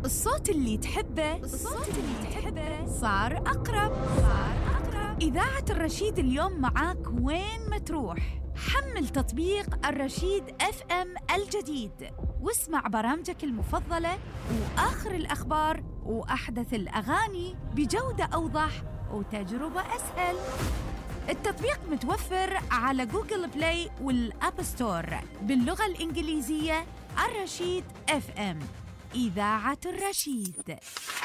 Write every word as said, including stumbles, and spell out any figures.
الصوت اللي تحبه الصوت اللي تحبه صار أقرب صار أقرب. إذاعة الرشيد اليوم معاك وين ما تروح. حمل تطبيق الرشيد اف ام الجديد واسمع برامجك المفضلة وآخر الأخبار وأحدث الأغاني بجودة أوضح وتجربة أسهل. التطبيق متوفر على جوجل بلاي والأب ستور باللغة الإنجليزية. الرشيد اف ام، إذاعة الرشيد.